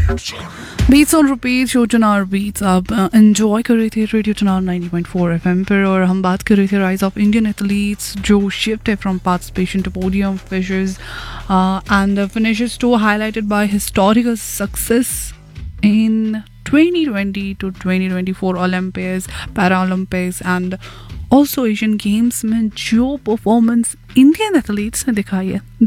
beats on repeat show चुनाव beats आप enjoy कर रहे थे रेडियो चुनाव 90.4 एफएम पर और हम बात कर रहे थे राइज ऑफ इंडियन एथलीट्स जो शिफ्ट है from participation to podium fishes and finishes to highlighted by historical success in 2020 to 2024 Olympics, Paralympics and also Asian Games में जो परफॉर्मेंस इंडियन एथलीट्स ने दिखाई है